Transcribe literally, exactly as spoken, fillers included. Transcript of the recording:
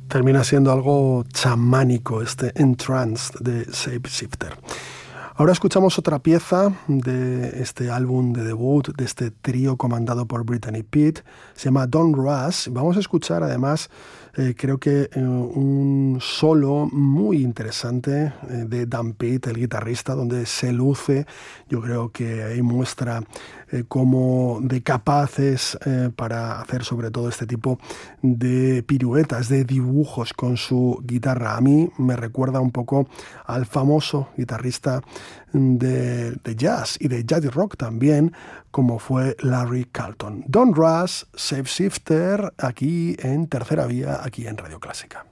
Termina siendo algo chamánico este Entranced de Shapeshifter. Ahora escuchamos otra pieza de este álbum de debut, de este trío comandado por Brittany Pitt. Se llama Don't Rush. Vamos a escuchar además, eh, creo que eh, un solo muy interesante eh, de Dan Pitt, el guitarrista, donde se luce. Yo creo que ahí muestra eh, cómo de capaz es eh, para hacer sobre todo este tipo de piruetas, de dibujos con su guitarra. A mí me recuerda un poco al famoso guitarrista de, de jazz y de jazz rock también, como fue Larry Carlton. Don't Rush, Shapeshifter, aquí en Tercera Vía, aquí en Radio Clásica.